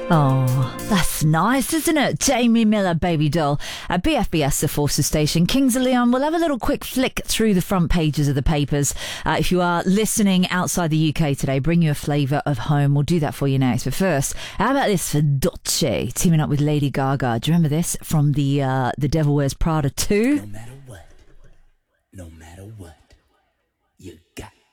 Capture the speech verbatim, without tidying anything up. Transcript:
Oh, that's nice, isn't it? Jamie Miller, Baby Doll, at B F B S, the Forces Station. Kings of Leon. We'll have a little quick flick through the front pages of the papers. Uh, if you are listening outside the U K today, bring you a flavour of home. We'll do that for you next. But first, how about this for Dolce teaming up with Lady Gaga? Do you remember this from the uh, The Devil Wears Prada two? No matter what, no matter what, you got